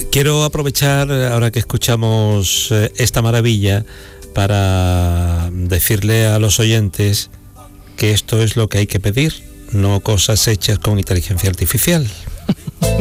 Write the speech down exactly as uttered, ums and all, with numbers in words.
Quiero aprovechar, ahora que escuchamos esta maravilla, para decirle a los oyentes que esto es lo que hay que pedir, no cosas hechas con inteligencia artificial.